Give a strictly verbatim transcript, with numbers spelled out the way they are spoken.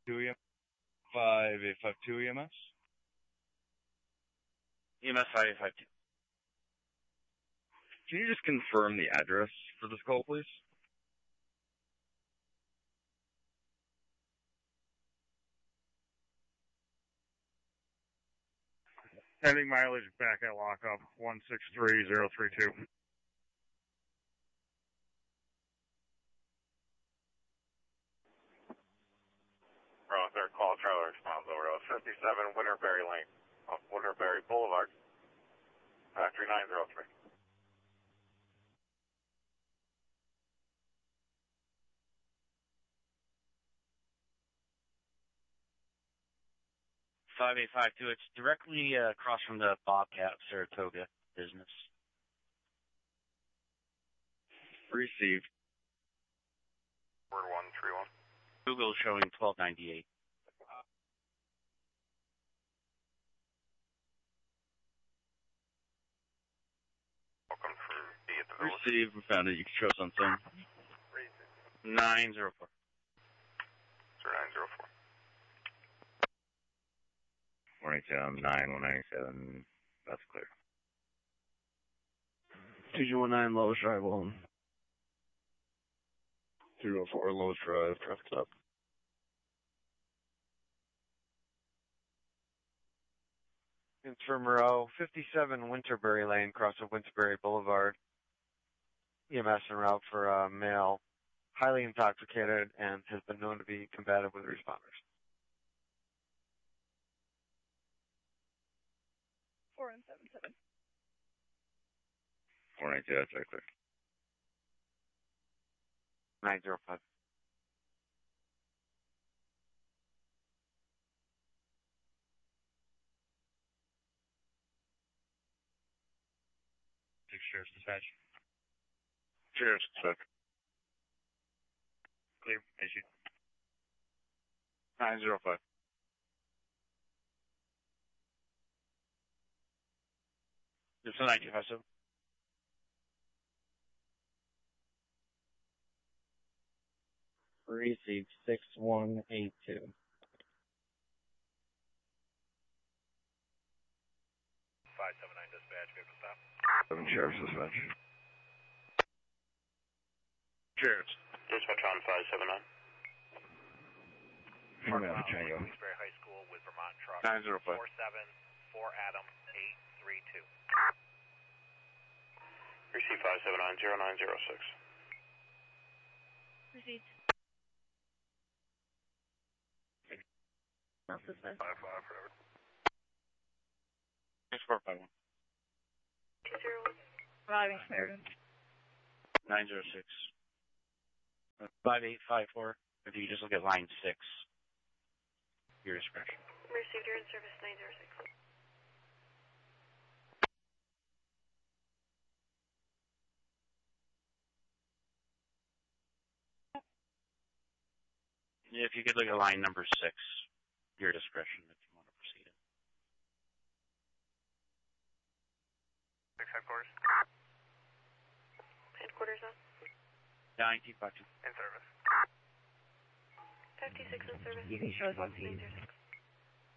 two E M S, five eight five two E M S. E M S five eight five two. Can you just confirm the address for this call, please? Heading mileage back at lockup, one six three zero three two. Row third call, trailer response over to fifty-seven Winterberry Lane, off Winterberry Boulevard, factory nine zero three. five eight five two, it's directly uh, across from the Bobcat Saratoga business. Received. Word one three one. Google showing twelve ninety-eight. Welcome for B at the village. Received. We found it. You can show us on scene. nine zero four. Zero nine zero four. one eighty-seven, nine one ninety-seven. That's clear. two two one nine, Lowe's Drive, Walton. three oh four, Lowe's Drive, traffic stop. Confirm row, fifty-seven Winterberry Lane, across of Winterberry Boulevard. E M S en route for a male, highly intoxicated, and has been known to be combative with responders. four and seven seven. four ninety-two, that's very clear. nine zero five. Six Sheriff's Dispatch. Sheriff's Dispatch. Clear. Issued. nine zero five. It's a nine two five seven. Received six one eight two. five seven nine dispatch, vehicle stop. seven Sheriff's Dispatch. Sheriff's. Dispatch on five seven nine. Front out of Tango. Queensbury High School with Vermont truck. nine zero five. four seven four Adam eight three two. Receive five seven nine zero nine zero six. Received. Five five forever. six four five one. Two zero one. Arriving Samaritan. nine zero six. five eight five four. If you just look at line six, your discretion. Received, you're in service nine zero six. If you could look at line number six, your discretion if you want to proceed it. Six headquarters. Headquarters on. nineteen five two. In service. five two six in service. You can show us on nine zero six.